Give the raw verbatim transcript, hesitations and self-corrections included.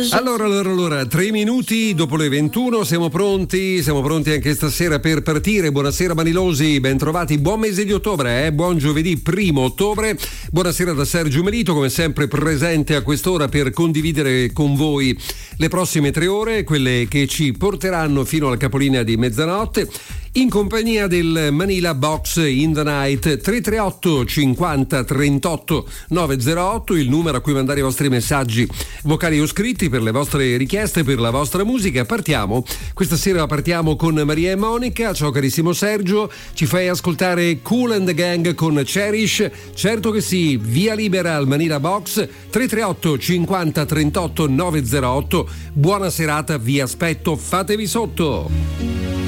Allora, allora, allora, tre minuti dopo le ventuno, siamo pronti, siamo pronti anche stasera per partire. Buonasera Manilosi, ben trovati, buon mese di ottobre, eh? Buon giovedì primo ottobre. Buonasera da Sergio Melito, come sempre presente a quest'ora per condividere con voi le prossime tre ore, quelle che ci porteranno fino alla capolinea di mezzanotte, in compagnia del Manila Box in the Night. Tre tre otto cinquanta trentotto novecentootto, il numero a cui mandare i vostri messaggi vocali o scritti per le vostre richieste, per la vostra musica. Partiamo, questa sera partiamo con Maria e Monica. Ciao carissimo Sergio, ci fai ascoltare Kool and the Gang con Cherish? Certo che sì, via libera al Manila Box. Tre tre otto cinquanta trentotto novecentootto. Buona serata, vi aspetto, fatevi sotto.